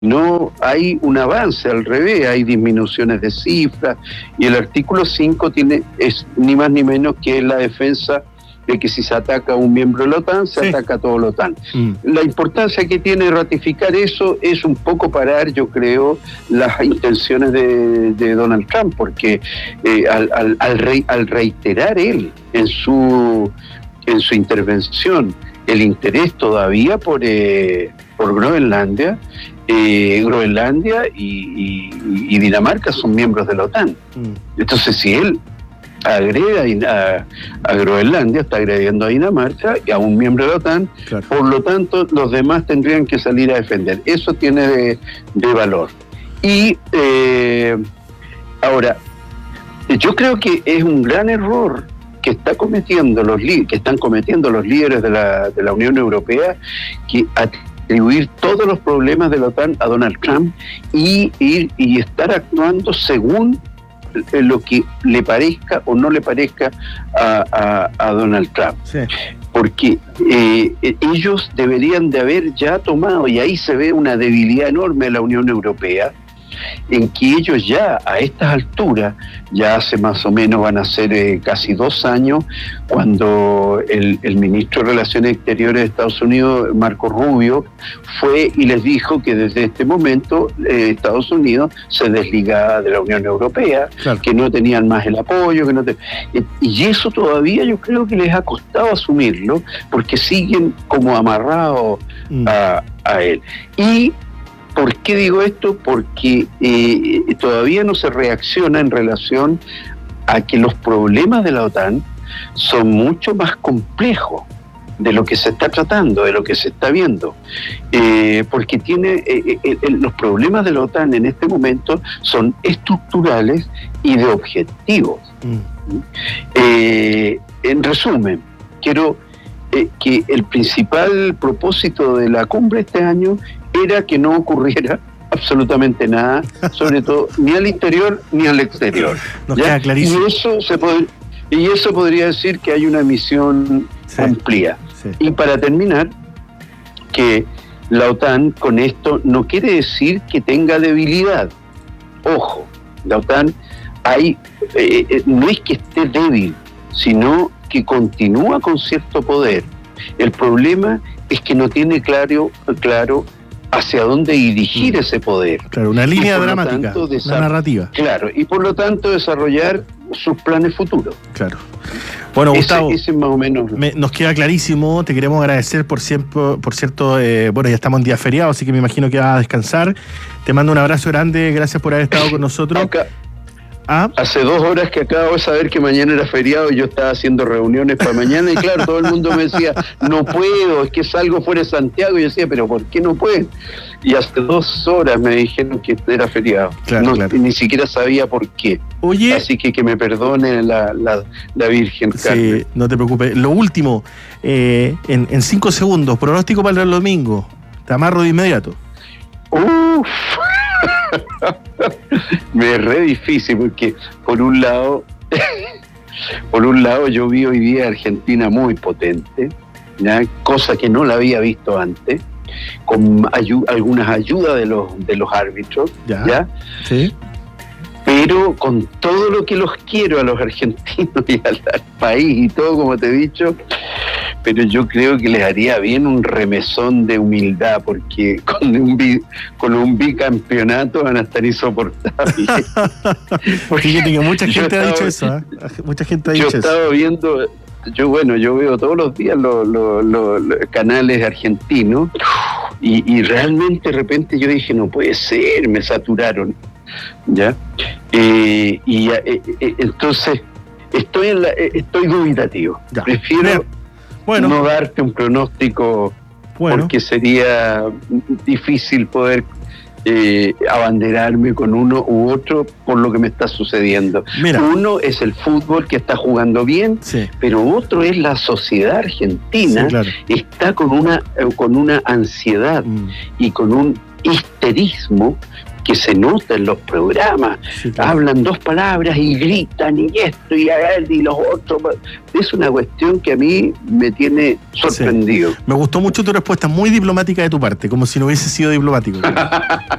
no hay un avance, al revés, hay disminuciones de cifras, y el artículo 5 es ni más ni menos que la defensa de que si se ataca a un miembro de la OTAN, se ataca a todo la OTAN. La importancia que tiene ratificar eso es un poco parar, yo creo, las intenciones de Donald Trump, porque al reiterar él en su intervención el interés todavía por Groenlandia, Groenlandia y Dinamarca son miembros de la OTAN. Entonces, si él agrega a Groenlandia, está agrediendo a Dinamarca y a un miembro de la OTAN, claro. Por lo tanto, los demás tendrían que salir a defender. Eso tiene de valor. Y ahora, yo creo que es un gran error que están cometiendo los líderes de la Unión Europea, que atribuir todos los problemas de la OTAN a Donald Trump y estar actuando según lo que le parezca o no le parezca a Donald Trump. Sí. Porque ellos deberían de haber ya tomado, y ahí se ve una debilidad enorme de la Unión Europea, en que ellos ya a estas alturas, ya hace más o menos, van a ser casi 2 años, cuando el ministro de Relaciones Exteriores de Estados Unidos, Marco Rubio, fue y les dijo que desde este momento Estados Unidos se desligaba de la Unión Europea, claro. Que no tenían más el apoyo, y eso todavía yo creo que les ha costado asumirlo, porque siguen como amarrados a él. Y ¿por qué digo esto? Porque todavía no se reacciona en relación a que los problemas de la OTAN son mucho más complejos de lo que se está tratando, de lo que se está viendo. Porque los problemas de la OTAN en este momento son estructurales y de objetivos. En resumen, quiero que el principal propósito de la cumbre este año era que no ocurriera absolutamente nada, sobre todo ni al interior ni al exterior. Nos queda clarísimo. Y eso podría decir que hay una misión cumplida. Sí. Y para terminar, que la OTAN con esto no quiere decir que tenga debilidad. Ojo, la OTAN no es que esté débil, sino que continúa con cierto poder. El problema es que no tiene claro hacia dónde dirigir ese poder. Claro, una línea dramática, una narrativa. Claro, y por lo tanto desarrollar sus planes futuros. Claro. Bueno, Gustavo, ese más o menos. Nos queda clarísimo, te queremos agradecer por cierto, bueno, ya estamos en día feriado, así que me imagino que vas a descansar. Te mando un abrazo grande, gracias por haber estado con nosotros. Hace 2 horas que acabo de saber que mañana era feriado y yo estaba haciendo reuniones para mañana y claro, todo el mundo me decía, no puedo, es que salgo fuera de Santiago, y yo decía, pero ¿por qué no pueden? Y hace 2 horas me dijeron que era feriado. Claro, claro. Ni siquiera sabía por qué. Oye, así que me perdone la Virgen Carmen. Sí, no te preocupes. Lo último, en 5 segundos, pronóstico para el domingo. Te amarro de inmediato. Uf. Me es re difícil porque por un lado yo vi hoy día Argentina muy potente, ¿ya? Cosa que no la había visto antes, con algunas ayudas de los árbitros, ¿ya? Sí. Pero con todo lo que los quiero a los argentinos y al país y todo, como te he dicho, pero yo creo que les haría bien un remesón de humildad, porque con un bicampeonato van a estar insoportables. Porque mucha gente ha dicho eso, ¿eh? Mucha gente ha dicho eso. Yo estaba viendo, yo veo todos los días los canales argentinos y realmente de repente yo dije, no puede ser, me saturaron. ¿Ya? Entonces estoy dubitativo. Ya. Prefiero no darte un pronóstico, porque sería difícil poder abanderarme con uno u otro por lo que me está sucediendo. Mira. Uno es el fútbol, que está jugando bien, sí, pero otro es la sociedad argentina, sí, claro, está con una ansiedad y con un histerismo que se nota en los programas. Sí, claro. Hablan 2 palabras y gritan y esto y los otros. Es una cuestión que a mí me tiene sorprendido. Sí. Me gustó mucho tu respuesta, muy diplomática de tu parte, como si no hubiese sido diplomático.